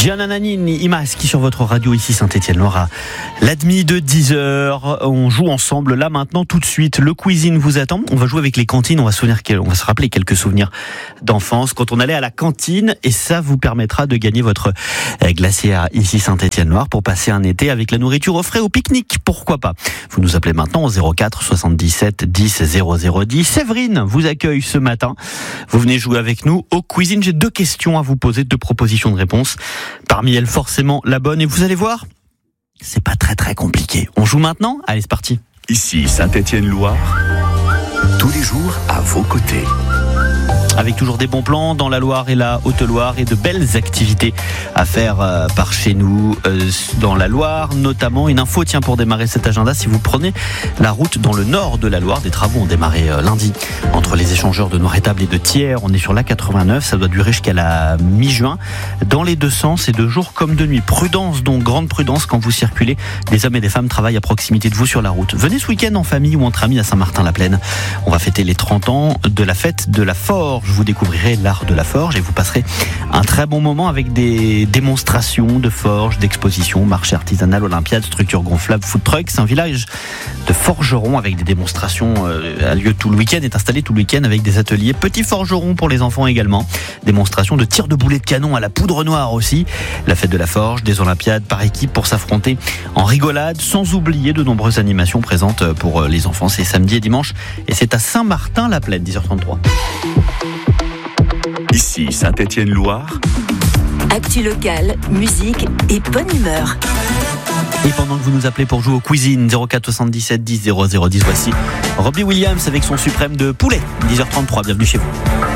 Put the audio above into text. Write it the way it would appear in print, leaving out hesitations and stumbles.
Gianna Nannini, Imas qui sur votre radio ici Saint-Étienne-Loire. L'admi de 10h, on joue ensemble là maintenant tout de suite. Le Cuisine vous attend. On va jouer avec les cantines, on va se rappeler quelques souvenirs d'enfance quand on allait à la cantine et ça vous permettra de gagner votre glacière ici Saint-Étienne-Loire pour passer un été avec la nourriture au frais au pique-nique. Pourquoi pas? Vous nous appelez maintenant au 04 77 10 0010. Séverine vous accueille ce matin. Vous venez jouer avec nous au Cuisine. J'ai 2 questions à vous poser, 2 propositions de réponse. Parmi elles, forcément, la bonne. Et vous allez voir, c'est pas très compliqué. On joue maintenant? Allez, c'est parti. Ici Saint-Étienne-Loire, tous les jours à vos côtés. Avec toujours des bons plans dans la Loire et la Haute-Loire et de belles activités à faire par chez nous dans la Loire, notamment une info pour démarrer cet agenda. Si vous prenez la route dans le nord de la Loire, des travaux ont démarré lundi entre les échangeurs de Noirétable et de Thiers. On est sur l'A89, ça doit durer jusqu'à la mi-juin dans les 2 sens et de jour comme de nuit. Prudence donc, grande prudence quand vous circulez. Des hommes et des femmes travaillent à proximité de vous sur la route. Venez ce week-end en famille ou entre amis à Saint-Martin-la-Plaine. On va fêter les 30 ans de la fête de la forge. Vous découvrirez l'art de la forge et vous passerez un très bon moment avec des démonstrations de forge, d'expositions, marché artisanal, olympiade, structure gonflable, food truck. C'est un village de forgerons avec des démonstrations à lieu tout le week-end, est installé tout le week-end avec des ateliers petits forgerons pour les enfants également. Démonstration de tir de boulets de canon à la poudre noire aussi. La fête de la forge, des olympiades par équipe pour s'affronter en rigolade, sans oublier de nombreuses animations présentes pour les enfants. C'est samedi et dimanche et c'est à Saint-Martin-la-Plaine, 10h33. Ici Saint-Étienne-Loire. Actu locale, musique et bonne humeur. Et pendant que vous nous appelez pour jouer au Cuisine, 04 77 10 0010, voici Robbie Williams avec son suprême de poulet, 10h33, bienvenue chez vous.